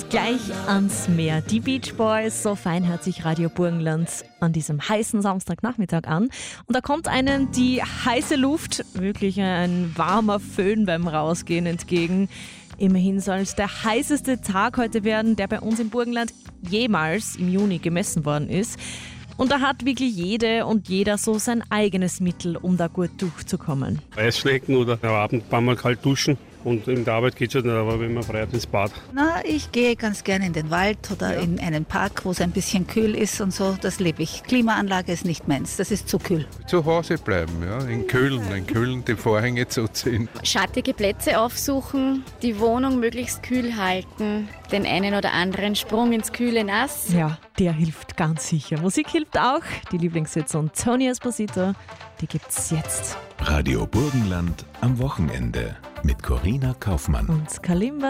gleich ans Meer. Die Beach Boys, so fein hört sich Radio Burgenland an diesem heißen Samstagnachmittag an. Und da kommt einem die heiße Luft, wirklich ein warmer Föhn beim Rausgehen entgegen. Immerhin soll es der heißeste Tag heute werden, der bei uns im Burgenland jemals im Juni gemessen worden ist. Und da hat wirklich jede und jeder so sein eigenes Mittel, um da gut durchzukommen. Eisschnecken oder am Abend ein paar Mal kalt duschen. Und in der Arbeit geht es nicht, aber wenn man frei hat, ins Bad. Na, ich gehe ganz gerne in den Wald oder in einen Park, wo es ein bisschen kühl ist und so. Das liebe ich. Klimaanlage ist nicht meins, das ist zu kühl. Zu Hause bleiben, ja, in Kühlen die Vorhänge zuziehen. Schattige Plätze aufsuchen, die Wohnung möglichst kühl halten, den einen oder anderen Sprung ins kühle Nass. Ja, der hilft ganz sicher. Musik hilft auch. Die Lieblingshits und Tony Esposito, die gibt's jetzt. Radio Burgenland am Wochenende mit Corinna Kaufmann Und Kalimba.